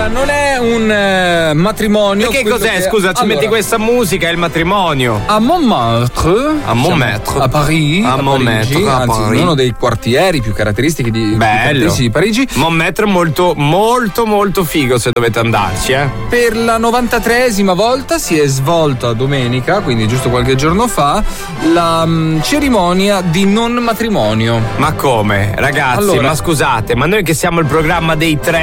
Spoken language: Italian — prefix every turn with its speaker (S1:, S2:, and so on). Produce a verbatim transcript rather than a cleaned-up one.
S1: non è un eh, matrimonio.
S2: Perché cos'è?
S1: Che...
S2: Scusa, ci
S1: allora,
S2: metti questa musica, è il matrimonio.
S1: A Montmartre,
S2: a Montmartre,
S1: a Parigi,
S2: a, a Montmartre,
S1: Parigi,
S2: a
S1: anzi,
S2: Parigi.
S1: uno dei quartieri più caratteristici di,
S2: Bello.
S1: di Parigi.
S2: Montmartre molto, molto, molto figo se dovete andarci, eh.
S1: Per la novantatreesima volta si è svolta domenica, quindi giusto qualche giorno fa, la um, cerimonia di non matrimonio.
S2: Ma come? Ragazzi,
S1: allora,
S2: ma scusate, ma noi che siamo il programma dei tre